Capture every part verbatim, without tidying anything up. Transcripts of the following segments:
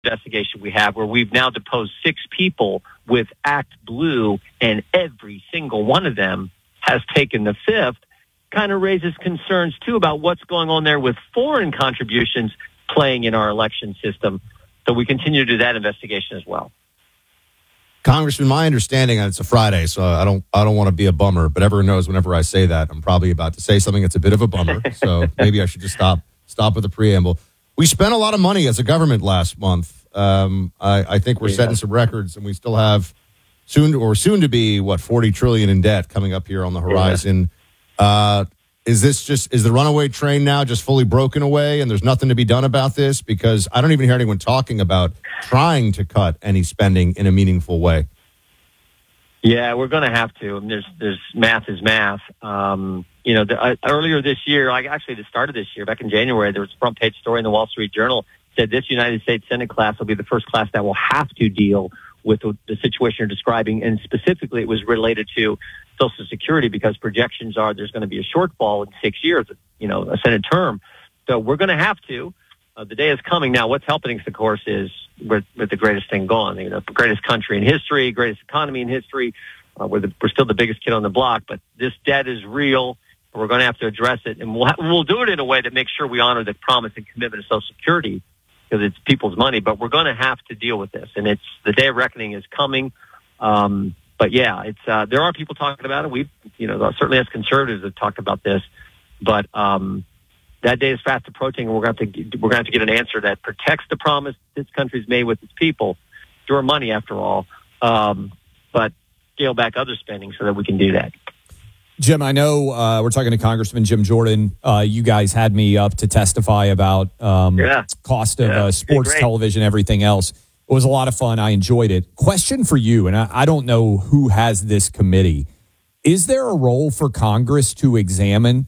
investigation we have where we've now deposed six people with Act Blue, and every single one of them has taken the fifth, kind of raises concerns, too, about what's going on there with foreign contributions playing in our election system. So we continue to do that investigation as well. Congressman, my understanding, and it's a Friday, so I don't I don't want to be a bummer, but everyone knows whenever I say that, I'm probably about to say something that's a bit of a bummer. So maybe I should just stop stop with the preamble. We spent a lot of money as a government last month. Um, I, I think we're yeah. setting some records, and we still have soon or soon to be what forty trillion in debt coming up here on the horizon. Yeah. Uh, is this just is the runaway train now just fully broken away, and there's nothing to be done about this? Because I don't even hear anyone talking about trying to cut any spending in a meaningful way. Yeah, we're going to have to. I mean, there's there's math is math. Um, you know, the, uh, earlier this year, like actually the start of this year, back in January, there was a front page story in the Wall Street Journal said this United States Senate class will be the first class that will have to deal with the, the situation you're describing, and specifically it was related to Social Security because projections are there's going to be a shortfall in six years, you know, a Senate term. So we're going to have to. Uh, the day is coming. Now, what's helping us, of course, is we're, we're the greatest thing going. You know, the greatest country in history, greatest economy in history. Uh, we're, the, we're still the biggest kid on the block, but this debt is real. We're going to have to address it, and we'll, ha- we'll do it in a way that makes sure we honor the promise and commitment of Social Security because it's people's money, but we're going to have to deal with this, and it's the day of reckoning is coming. Um, but, yeah, it's uh, there are people talking about it. We've, you know, certainly as conservatives have talked about this, but um, – that day is fast approaching, and we're going to have to get, we're going to have to get an answer that protects the promise this country's made with its people. It's your money, after all, um, but scale back other spending so that we can do that. Jim, I know uh, we're talking to Congressman Jim Jordan. Uh, you guys had me up to testify about um, yeah. cost of yeah. uh, sports television, everything else. It was a lot of fun. I enjoyed it. Question for you, and I, I don't know who has this committee. Is there a role for Congress to examine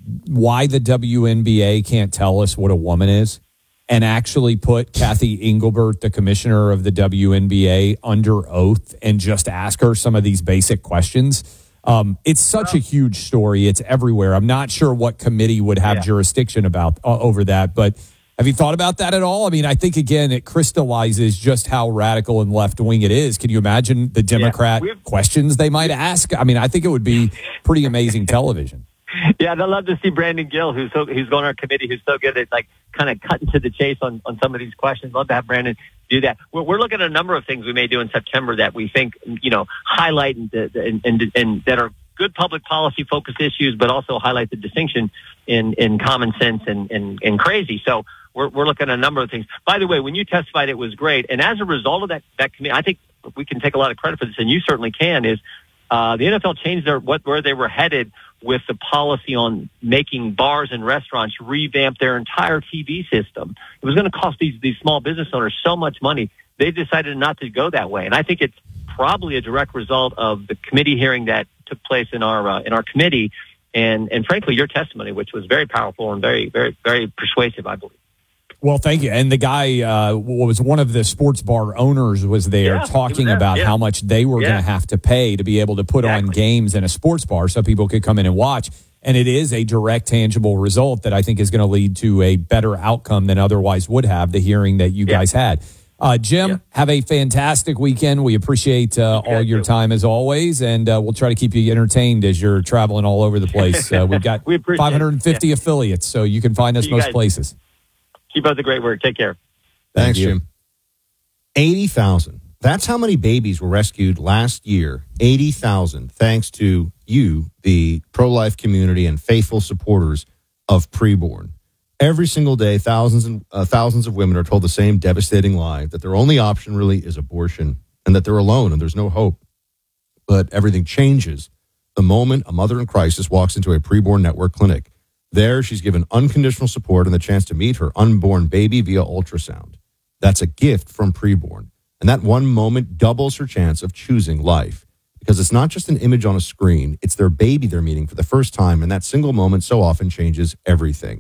why the W N B A can't tell us what a woman is and actually put Kathy Engelbert, the commissioner of the W N B A, under oath and just ask her some of these basic questions? Um, it's such a huge story. It's everywhere. I'm not sure what committee would have yeah. jurisdiction about uh, over that, but have you thought about that at all? I mean, I think, again, it crystallizes just how radical and left-wing it is. Can you imagine the Democrat yeah, questions they might ask? I mean, I think it would be pretty amazing television. Yeah, I'd love to see Brandon Gill, who's so who's on our committee, who's so good at like kind of cutting to the chase on, on some of these questions. Love to have Brandon do that. We're, we're looking at a number of things we may do in September that we think you know highlight and and, and, and that are good public policy focused issues, but also highlight the distinction in, in common sense and, and, and crazy. So we're we're looking at a number of things. By the way, when you testified, it was great, and as a result of that that committee, I think we can take a lot of credit for this, and you certainly can. Is uh, the N F L changed their what where they were headed with the policy on making bars and restaurants revamp their entire T V system. It was going to cost these, these small business owners so much money. They decided not to go that way. And I think it's probably a direct result of the committee hearing that took place in our, uh, in our committee. And, and frankly, your testimony, which was very powerful and very, very, very persuasive, I believe. Well, thank you. And the guy uh, was one of the sports bar owners was there yeah, talking there. about yeah. how much they were yeah. going to have to pay to be able to put exactly. on games in a sports bar so people could come in and watch. And it is a direct, tangible result that I think is going to lead to a better outcome than otherwise would have, the hearing that you yeah. guys had. Uh, Jim, yeah. have a fantastic weekend. We appreciate uh, all your time as always, and uh, we'll try to keep you entertained as you're traveling all over the place. Uh, we've got we five hundred fifty yeah. affiliates, so you can find us you most guys. places. Keep up the great work. Take care. Thanks, Thank Jim. eighty thousand. That's how many babies were rescued last year. eighty thousand, thanks to you, the pro-life community and faithful supporters of Preborn. Every single day, thousands and uh, thousands of women are told the same devastating lie, that their only option really is abortion and that they're alone and there's no hope. But everything changes the moment a mother in crisis walks into a Preborn Network clinic. There, she's given unconditional support and the chance to meet her unborn baby via ultrasound. That's a gift from Preborn. And that one moment doubles her chance of choosing life. Because it's not just an image on a screen, it's their baby they're meeting for the first time, and that single moment so often changes everything.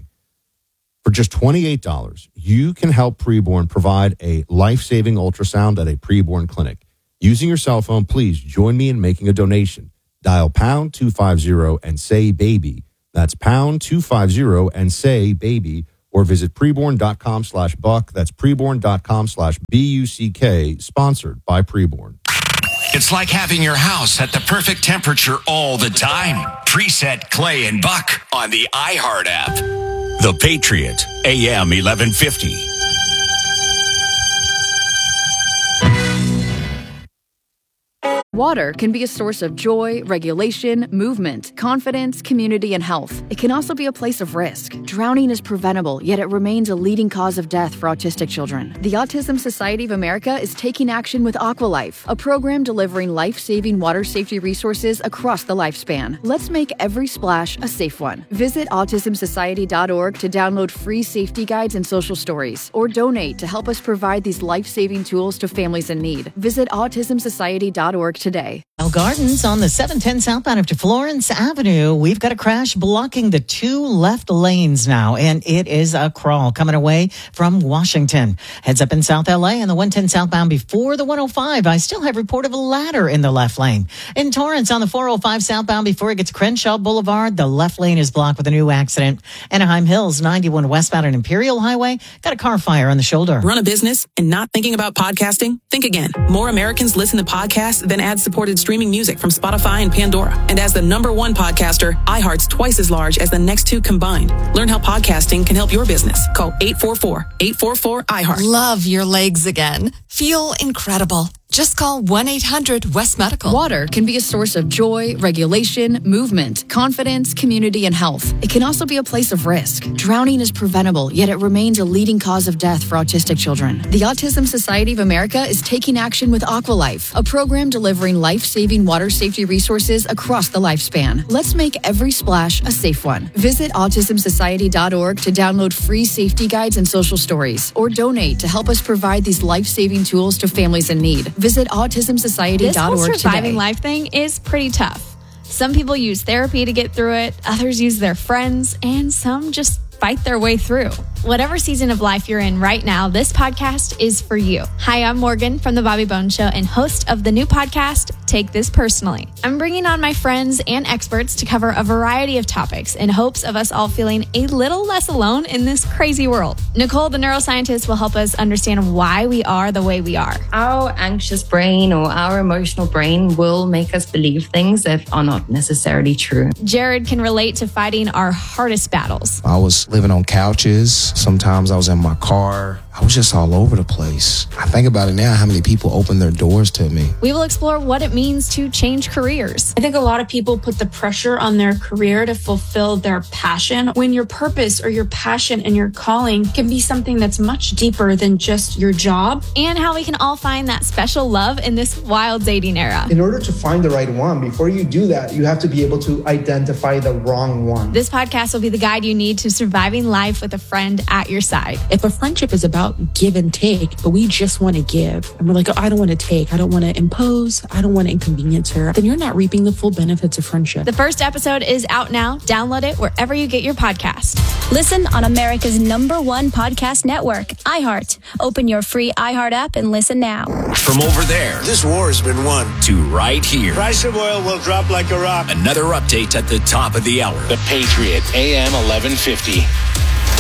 For just twenty-eight dollars, you can help Preborn provide a life-saving ultrasound at a Preborn clinic. Using your cell phone, please join me in making a donation. Dial pound two fifty and say baby. That's pound two fifty and say baby, or visit preborn.com slash buck. That's preborn.com slash B U C K, sponsored by Preborn. It's like having your house at the perfect temperature all the time. Preset Clay and Buck on the iHeart app. The Patriot, A M eleven fifty. Water can be a source of joy, regulation, movement, confidence, community, and health. It can also be a place of risk. Drowning is preventable, yet it remains a leading cause of death for autistic children. The Autism Society of America is taking action with Aqualife, a program delivering life-saving water safety resources across the lifespan. Let's make every splash a safe one. Visit autism society dot org to download free safety guides and social stories, or donate to help us provide these life-saving tools to families in need. Visit autism society dot org today. Well, Gardens on the seven ten southbound of Florence Avenue. We've got a crash blocking the two left lanes now, and it is a crawl coming away from Washington. Heads up in South L A and the one ten southbound before the one oh five. I still have report of a ladder in the left lane. In Torrance on the four oh five southbound before it gets Crenshaw Boulevard, the left lane is blocked with a new accident. Anaheim Hills ninety-one westbound on Imperial Highway, got a car fire on the shoulder. Run a business and not thinking about podcasting? Think again. More Americans listen to podcasts than ad-supported streaming music from Spotify and Pandora. And as the number one podcaster, iHeart's twice as large as the next two combined. Learn how podcasting can help your business. Call eight four four, eight four four, iHeart. Love your legs again. Feel incredible. Just call one eight hundred West Medical. Water can be a source of joy, regulation, movement, confidence, community, and health. It can also be a place of risk. Drowning is preventable, yet it remains a leading cause of death for autistic children. The Autism Society of America is taking action with Aqualife, a program delivering life-saving water safety resources across the lifespan. Let's make every splash a safe one. Visit autism society dot org to download free safety guides and social stories, or donate to help us provide these life-saving tools to families in need. Visit autism society dot org today. This whole surviving life thing is pretty tough. Some people use therapy to get through it, others use their friends, and some just fight their way through. Whatever season of life you're in right now, this podcast is for you. Hi, I'm Morgan from The Bobby Bones Show and host of the new podcast, Take This Personally. I'm bringing on my friends and experts to cover a variety of topics in hopes of us all feeling a little less alone in this crazy world. Nicole, the neuroscientist, will help us understand why we are the way we are. Our anxious brain or our emotional brain will make us believe things that are not necessarily true. Jared can relate to fighting our hardest battles. I was living on couches. Sometimes I was in my car. I was just all over the place. I think about it now, how many people opened their doors to me. We will explore what it means to change careers. I think a lot of people put the pressure on their career to fulfill their passion, when your purpose or your passion and your calling can be something that's much deeper than just your job. And how we can all find that special love in this wild dating era. In order to find the right one, before you do that, you have to be able to identify the wrong one. This podcast will be the guide you need to surviving life with a friend at your side. If a friendship is about give and take, but we just want to give, and we're like, oh, I don't want to take, I don't want to impose, I don't want to inconvenience her, then you're not reaping the full benefits of friendship. The first episode is out now. Download it wherever you get your podcast. Listen on America's number one podcast network, iHeart. Open your free iHeart app and listen now. From over there, this war has been won, to right here. Price of oil will drop like a rock. Another update at the top of the hour. The Patriot, A M eleven fifty.